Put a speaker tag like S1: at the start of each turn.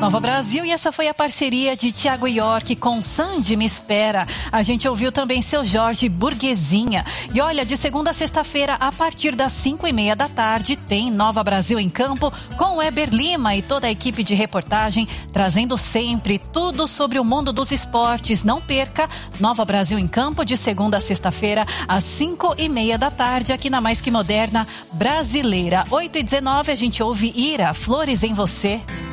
S1: Nova Brasil, e essa foi a parceria de Thiago York com Sandy Me Espera. A gente ouviu também Seu Jorge, Burguesinha. E olha, de segunda a sexta-feira, a partir das 5:30 da tarde, tem Nova Brasil em Campo com Weber Lima e toda a equipe de reportagem, trazendo sempre tudo sobre o mundo dos esportes. Não perca Nova Brasil em Campo, de segunda a sexta-feira, às 5:30 da tarde, aqui na Mais Que Moderna Brasileira. 8:19, a gente ouve Ira, Flores em Você.